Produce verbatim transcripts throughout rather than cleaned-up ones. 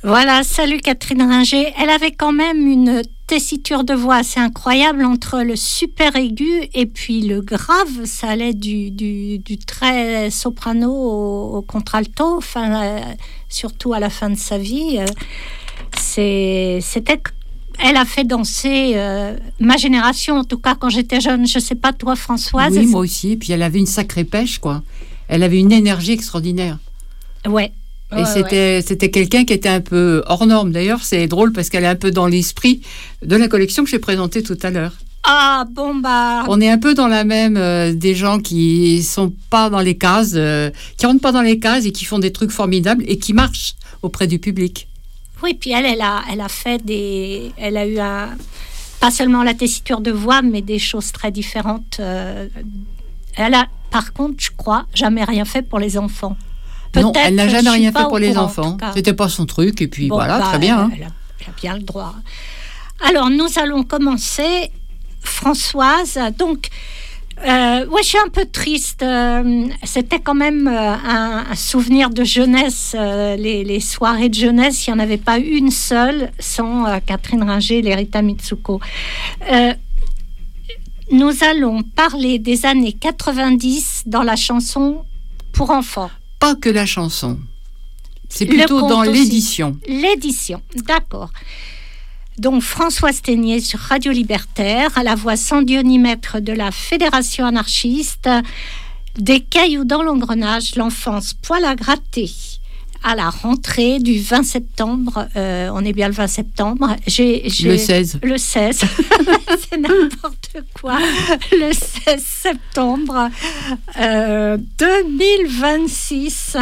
Voilà, salut Catherine Ringer. Elle avait quand même une tessiture de voix assez incroyable entre le super aigu et puis le grave. Ça allait du, du, du très soprano au, au contralto, enfin, euh, surtout à la fin de sa vie. Euh, c'est, c'était, elle a fait danser euh, ma génération, en tout cas quand j'étais jeune. Je ne sais pas toi, Françoise. Oui, moi aussi. Et puis elle avait une sacrée pêche, quoi. Elle avait une énergie extraordinaire. Ouais. Et ouais, c'était, ouais. c'était quelqu'un qui était un peu hors norme. D'ailleurs, c'est drôle parce qu'elle est un peu dans l'esprit de la collection que j'ai présentée tout à l'heure. Ah, bon, bah... On est un peu dans la même euh, des gens qui sont pas dans les cases, euh, qui rentrent pas dans les cases et qui font des trucs formidables et qui marchent auprès du public. Oui, puis elle, elle a, elle a fait des... Elle a eu un... Pas seulement la tessiture de voix, mais des choses très différentes. Euh, elle a, par contre, je crois, jamais rien fait pour les enfants. Peut-être, non, elle n'a jamais rien fait pour les courant, enfants. C'était pas son truc, et puis bon, voilà, bah, très bien. Hein. Elle, a, elle a bien le droit. Alors, nous allons commencer, Françoise. Donc, euh, ouais, je suis un peu triste. Euh, c'était quand même euh, un, un souvenir de jeunesse. Euh, les, les soirées de jeunesse, il n'y en avait pas une seule sans euh, Catherine Ringer et Lerita Mitsuko. Euh, nous allons parler des années quatre-vingt-dix dans la chanson pour enfants. Pas que la chanson. C'est plutôt dans aussi. l'édition. L'édition, d'accord. Donc, Françoise Ténier sur Radio Libertaire, à la voix sans dionymètre de la Fédération anarchiste, des cailloux dans l'engrenage, l'enfance poil à gratter. À la rentrée du vingt septembre, euh, on est bien le vingt septembre, j'ai, j'ai le seize. Le seize, c'est n'importe quoi. Le seize septembre euh, deux mille vingt-six.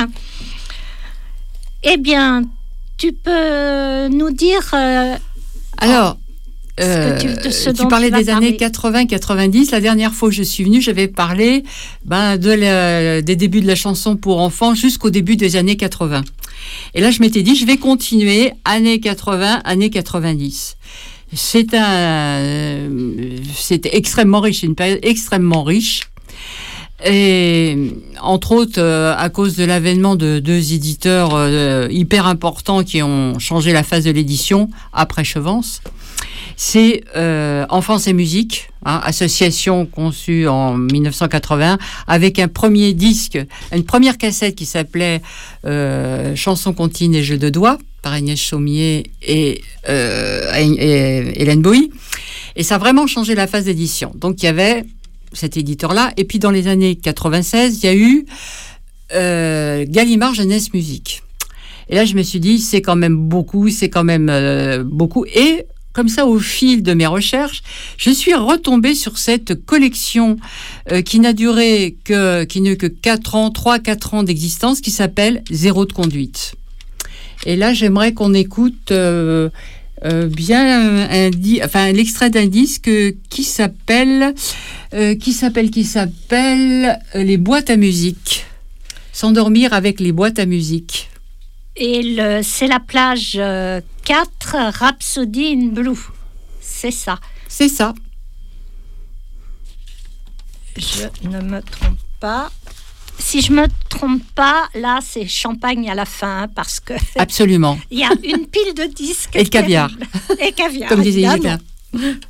Eh bien, tu peux nous dire... Euh, Alors, euh, tu, de ce tu parlais tu des années quatre-vingts quatre-vingt-dix. La dernière fois que je suis venue, j'avais parlé ben, de la, des débuts de la chanson pour enfants jusqu'au début des années quatre-vingts. Et là, je m'étais dit, je vais continuer années quatre-vingts, années quatre-vingt-dix. C'est un, c'était extrêmement riche, une période extrêmement riche. Et entre autres, euh, à cause de l'avènement de deux éditeurs euh, hyper importants qui ont changé la face de l'édition après Chevance, c'est euh, Enfance et Musique, hein, association conçue en dix-neuf cent quatre-vingts, avec un premier disque, une première cassette qui s'appelait euh, Chansons comptines et jeux de doigts, par Agnès Chaumier et, euh, et, et Hélène Bohy. Et ça a vraiment changé la face d'édition. Donc il y avait cet éditeur-là. Et puis dans les années quatre-vingt-seize, il y a eu euh, Gallimard Jeunesse Musique. Et là, je me suis dit, c'est quand même beaucoup, c'est quand même euh, beaucoup. Et comme ça, au fil de mes recherches, je suis retombée sur cette collection euh, qui n'a duré que, qui n'a eu que quatre ans, trois quatre ans d'existence, qui s'appelle Zéro de conduite. Et là, j'aimerais qu'on écoute... Euh, Euh, bien un, un, enfin l'extrait d'un disque qui s'appelle euh, qui s'appelle qui s'appelle euh, les boîtes à musique. S'endormir avec les boîtes à musique. Et le, c'est la plage euh, quatre, Rhapsody in Blue. C'est ça. C'est ça. Je ne me trompe pas. Si je me trompe pas, là, c'est champagne à la fin, parce que... Absolument. Il y a une pile de disques. Et caviar. Et caviar. Comme disait Hitler.